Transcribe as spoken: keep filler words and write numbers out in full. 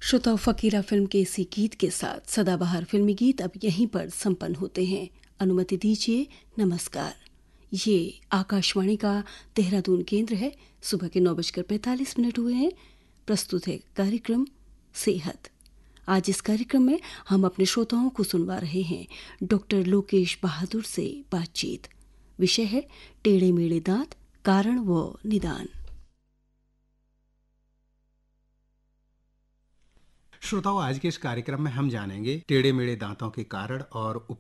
श्रोताओं, फकीरा फिल्म के इसी गीत के साथ सदाबहार फिल्मी गीत अब यहीं पर संपन्न होते हैं। अनुमति दीजिए, नमस्कार। ये आकाशवाणी का देहरादून केंद्र है। सुबह के नौ बजकर पैंतालीस मिनट हुए हैं। प्रस्तुत है कार्यक्रम सेहत। आज इस कार्यक्रम में हम अपने श्रोताओं को सुनवा रहे हैं डॉक्टर लोकेश बहादुर से बातचीत। विषय है टेढ़े मेढ़े दांत, कारण व निदान। श्रोताओं, आज के इस कार्यक्रम में हम जानेंगे टेढ़े मेढ़े दांतों के कारण और